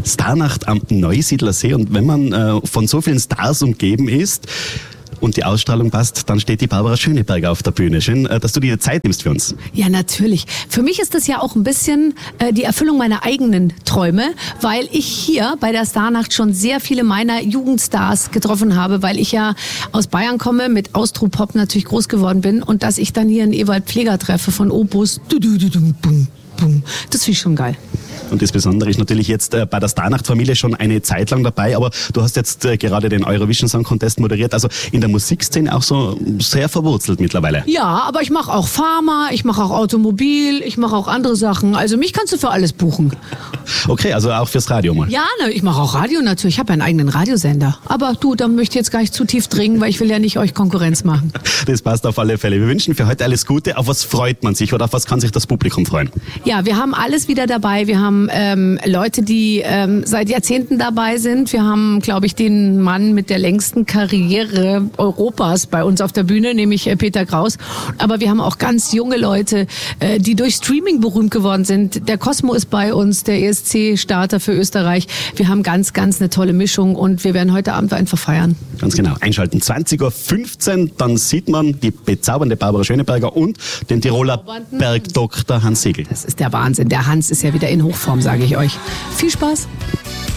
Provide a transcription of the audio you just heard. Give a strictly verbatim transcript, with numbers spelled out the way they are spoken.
Starnacht am Neusiedler See. Und wenn man äh, von so vielen Stars umgeben ist und die Ausstrahlung passt, dann steht die Barbara Schöneberger auf der Bühne. Schön, äh, dass du dir Zeit nimmst für uns. Ja, natürlich. Für mich ist das ja auch ein bisschen äh, die Erfüllung meiner eigenen Träume, weil ich hier bei der Starnacht schon sehr viele meiner Jugendstars getroffen habe, weil ich ja aus Bayern komme, mit Austropop natürlich groß geworden bin und dass ich dann hier einen Ewald Pfleger treffe von Opus. Das finde ich schon geil. Und das Besondere ist natürlich jetzt äh, bei der Starnacht-Familie schon eine Zeit lang dabei, aber du hast jetzt äh, gerade den Eurovision Song Contest moderiert, also in der Musikszene auch so sehr verwurzelt mittlerweile. Ja, aber ich mache auch Pharma, ich mache auch Automobil, ich mache auch andere Sachen. Also mich kannst du für alles buchen. Okay, also auch fürs Radio mal. Ja, ne, ich mache auch Radio natürlich. Ich habe einen eigenen Radiosender. Aber du, da möchte ich jetzt gar nicht zu tief dringen, weil ich will ja nicht euch Konkurrenz machen. Das passt auf alle Fälle. Wir wünschen für heute alles Gute. Auf was freut man sich oder auf was kann sich das Publikum freuen? Ja, wir haben alles wieder dabei. Wir haben ähm, Leute, die ähm, seit Jahrzehnten dabei sind. Wir haben, glaube ich, den Mann mit der längsten Karriere Europas bei uns auf der Bühne, nämlich äh, Peter Kraus. Aber wir haben auch ganz junge Leute, äh, die durch Streaming berühmt geworden sind. Der Cosmo ist bei uns, der E S C-Starter für Österreich. Wir haben ganz, ganz eine tolle Mischung und wir werden heute Abend einfach feiern. Ganz genau. Einschalten zwanzig Uhr fünfzehn, dann sieht man die bezaubernde Barbara Schöneberger und den Tiroler Bergdoktor Hans Siegel. Das ist der Wahnsinn. Der Hans ist ja wieder in Hochform, sage ich euch. Viel Spaß!